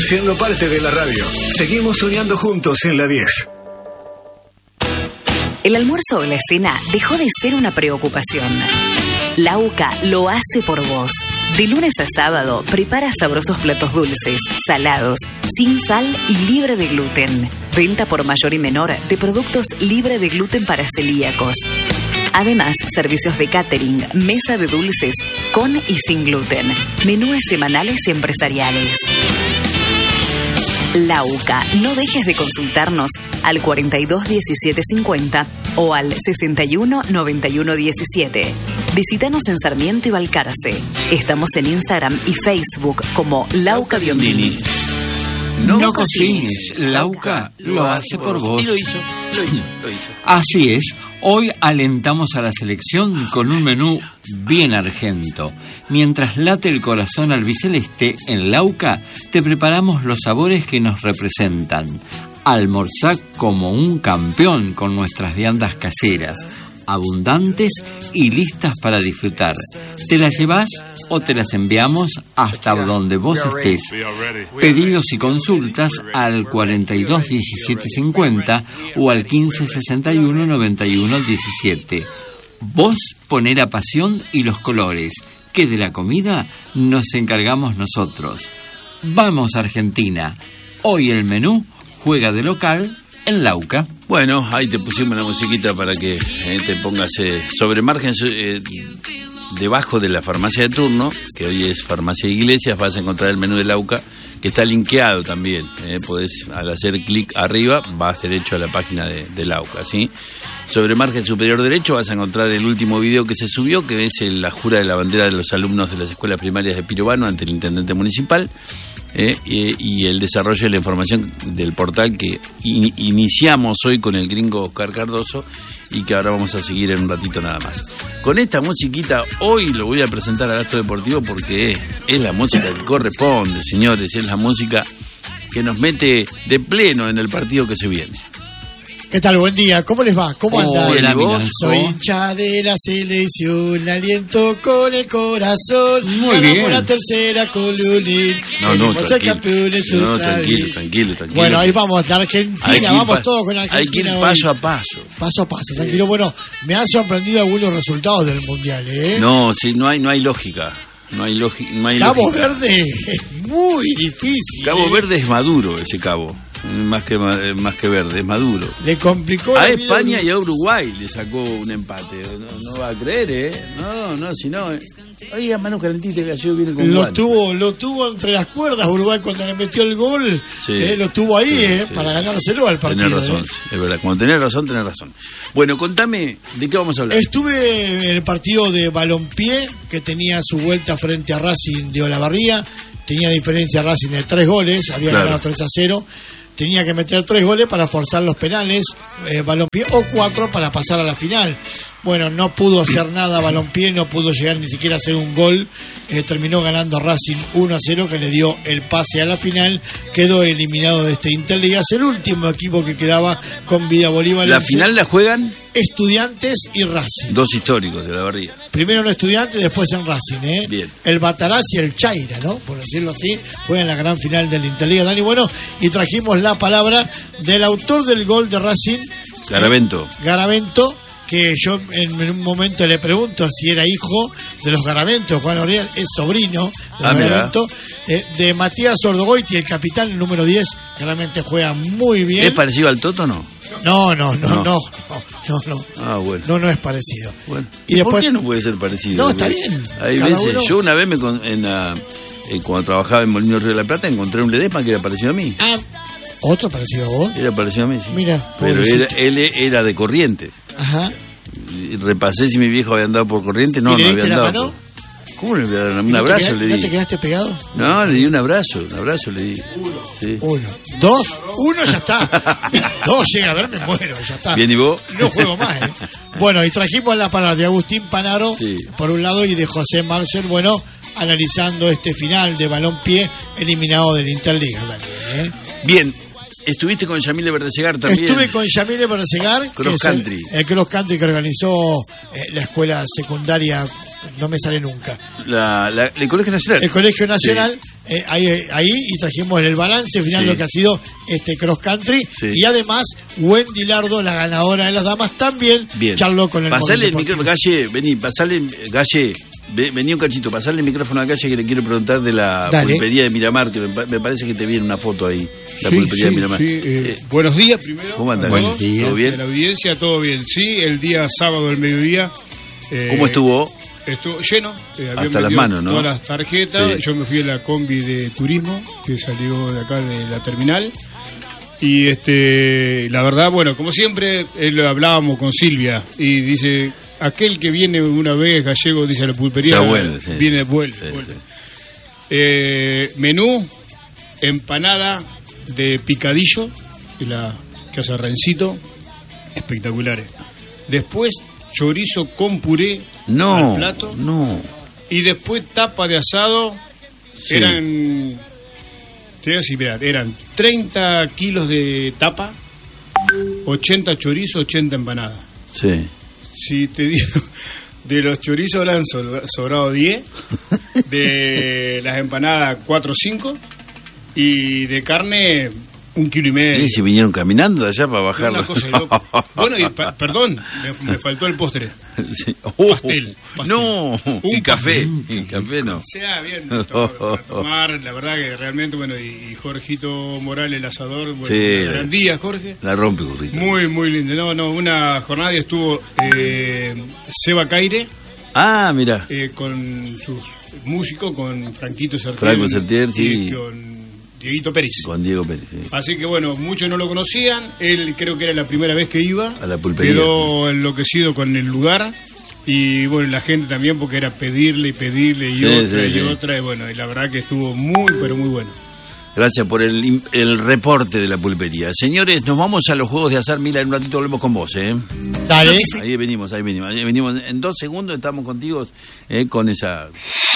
siendo parte de la radio. Seguimos soñando juntos en la 10. El almuerzo o la cena dejó de ser una preocupación. Lauca lo hace por vos. De lunes a sábado, prepara sabrosos platos dulces, salados, sin sal y libre de gluten. Venta por mayor y menor de productos libre de gluten para celíacos. Además, servicios de catering, mesa de dulces con y sin gluten, menúes semanales y empresariales. Lauca, no dejes de consultarnos al 42 17 50 o al 61 91 17. Visítanos en Sarmiento y Balcarce. Estamos en Instagram y Facebook como Lauca Biondini. No cocines, Lauca lo hace por vos. Y lo hizo. Así es, hoy alentamos a la selección con un menú bien argento. Mientras late el corazón albiceleste, en Lauca te preparamos los sabores que nos representan. Almorzá como un campeón con nuestras viandas caseras, abundantes y listas para disfrutar. ¿Te las llevás o te las enviamos hasta donde vos estés? Pedidos y consultas al 42 17 50 o al 15 61 91 17. Vos poné la pasión y los colores, que de la comida nos encargamos nosotros. Vamos, Argentina. Hoy el menú juega de local en Lauca. Bueno, ahí te pusimos la musiquita para que te pongas sobre margen. Debajo de la farmacia de turno, que hoy es Farmacia Iglesias, vas a encontrar el menú de Lauca, que está linkeado también. Podés, al hacer clic arriba, vas derecho a la página de Lauca, ¿sí? Sobre margen superior derecho vas a encontrar el último video que se subió, que es la jura de la bandera de los alumnos de las escuelas primarias de Pirovano ante el intendente municipal. Y el desarrollo de la información del portal que iniciamos hoy con el gringo Oscar Cardoso y que ahora vamos a seguir en un ratito nada más. Con esta musiquita hoy lo voy a presentar al Astro Deportivo porque es la música que corresponde, señores, es la música que nos mete de pleno en el partido que se viene. ¿Qué tal? Buen día. ¿Cómo les va? ¿Cómo andan? Hola, Soy hincha de la selección, aliento con el corazón. Muy ganamos bien. la tercera columna. No, tranquilo. Bueno, ahí vamos, la Argentina, vamos todos con la Argentina. Hay que ir hoy. paso a paso. Paso a paso, tranquilo. Bueno, me han sorprendido algunos resultados del Mundial, ¿eh? No, sí, no hay lógica. No hay lógica. Cabo Verde es muy difícil. Cabo Verde es maduro, ese cabo. Más que verde, es maduro. Le complicó a la España vida. y a Uruguay le sacó un empate. No va a creer, No, si no. Oiga, mano calentita que ayer viene con Lo tuvo entre las cuerdas Uruguay cuando le metió el gol. Sí. Lo tuvo ahí, Sí. para ganárselo al partido. Tenés razón, es verdad. Cuando tenés razón. Bueno, contame, ¿de qué vamos a hablar? Estuve en el partido de Balompié, que tenía su vuelta frente a Racing de Olavarría. Tenía diferencia Racing de 3 goles, había ganado 3-0. Tenía que meter 3 goles para forzar los penales, Balompié, o 4 para pasar a la final. Bueno, no pudo hacer nada Balompié, no pudo llegar ni siquiera a hacer un gol. Terminó ganando Racing 1-0, que le dio el pase a la final. Quedó eliminado de este Interliga. Es el último equipo que quedaba con vida Bolívar. ¿La final la juegan? Estudiantes y Racing. 2 históricos de la Barría. Primero en Estudiantes, después en Racing, Bien. El Bataraz y el Chaira, ¿no? Por decirlo así, juegan la gran final del Interliga, Dani. Bueno, y trajimos la palabra del autor del gol de Racing, Garavento, que yo en un momento le pregunto si era hijo de los Garaventos. Juan Orellana es sobrino de los Garavento, de Matías Ordogoiti, el capitán, el número 10, que realmente juega muy bien. ¿Es parecido al Toto o no? No. Ah, bueno. No es parecido. Bueno. Y después, ¿por qué no puede ser parecido? No, está bien. Hay Cada veces, uno. yo una vez cuando trabajaba en Molino Río de la Plata encontré un Ledesma que era parecido a mí. ¿Otro parecido a vos? Era parecido a mí, sí. Mira, pero pobrecito. él era de Corrientes. Ajá. Y repasé si mi viejo había andado por Corrientes. No, ¿Y le no diste había la andado. mano? ¿Cómo le voy a dar un abrazo? Le ¿No di. te quedaste pegado? No, le di un abrazo le di. Sí. 1, 2, 1 ya está. 2 llega a ver, me muero, ya está. Bien, ¿y vos? No juego más, Bueno, y trajimos la palabra de Agustín Panaro, por un lado, y de José Marcel, bueno, analizando este final de Balompié eliminado del Interliga, Daniel, Bien. ¿Estuviste con Yamile Verdesegar también? Estuve con Yamile Verdesegar, Cross Country. El Cross Country que organizó la escuela secundaria, no me sale nunca. El Colegio Nacional. El Colegio Nacional, ahí y trajimos el balance final de lo que ha sido este cross country. Sí. Y además, Wendy Lardo, la ganadora de las damas, también charló con el Pasale el micrófono, Galle, vení, pasale, Galle. Vení un cachito, pasarle el micrófono a Galle que le quiero preguntar de la pulpería de Miramar, que me parece que te viene una foto ahí, la pulpería de Miramar. Buenos días primero. ¿Cómo andan? Buenos días. ¿Todo bien? De la audiencia, todo bien. Sí, el día sábado al mediodía. ¿Cómo estuvo? Estuvo lleno. Hasta las manos, ¿no? Todas las tarjetas. Sí. Yo me fui a la combi de turismo, que salió de acá de la terminal. Y la verdad, bueno, como siempre, hablábamos con Silvia y dice... Aquel que viene una vez gallego, dice la pulpería, viene vuelve. Menú, empanada de picadillo, que hace Rencito, espectaculares. Después, chorizo con puré al plato. No. Y después tapa de asado, eran 30 kilos de tapa, 80 chorizos, 80 empanadas. Sí. Si te digo, de los chorizos le han sobrado 10, de las empanadas 4 o 5, y de carne 1,5 kilos. ¿Y si vinieron caminando de allá para bajarlo? Una cosa de loco. Bueno, perdón, me faltó el postre. Sí. Pastel. No, y café. Y café no. Sea bien, para tomar, la verdad que realmente, bueno, y Jorgito Morales, el asador, bueno, gran día, Jorge. La rompe, Jorgito. Muy, muy lindo. No, una jornada y estuvo Seba Caire. Ah, mira. Con sus músicos, con Franquito Sertier. Franco Sertier, sí. Y con Dieguito Pérez. Con Diego Pérez, sí. Así que bueno, muchos no lo conocían. Él creo que era la primera vez que iba. A la pulpería. Quedó enloquecido con el lugar. Y bueno, la gente también, porque era pedirle y otra. Y bueno, y la verdad que estuvo muy, pero muy bueno. Gracias por el reporte de la pulpería. Señores, nos vamos a los juegos de azar. Mira, en un ratito volvemos con vos, Dale. Ahí venimos. En 2 segundos estamos contigo con esa...